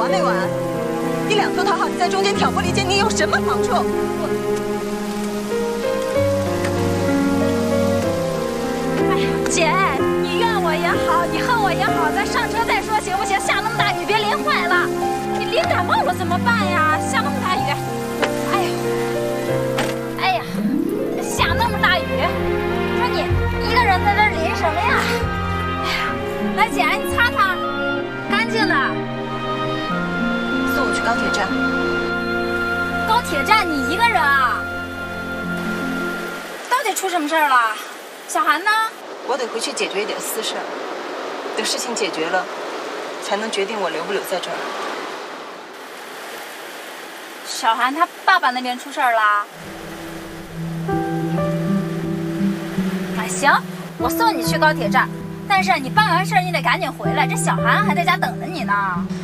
完没完？你两头讨好，你在中间挑拨离间，你有什么好处？ 哎呀，姐，你怨我也好，你恨我也好，咱上车再说行不行？下那么大雨，别淋坏了。你淋感冒了怎么办呀？下那么大雨，哎呀，哎呀，下那么大雨，你说你一个人在这淋什么呀？哎呀，来姐，你擦擦，干净的。 送我去高铁站。 高铁站你一个人啊？到底出什么事儿了？小韩呢？ 我得回去解决一点私事，等事情解决了，才能决定我留不留在这儿。 小韩他爸爸那边出事儿啦？哎，行，我送你去高铁站，但是你办完事儿你得赶紧回来，这小韩还在家等着你呢。